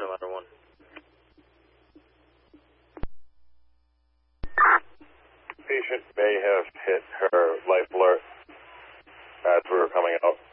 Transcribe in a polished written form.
Center ladder 1. Patient may have hit her life alert as we were coming out.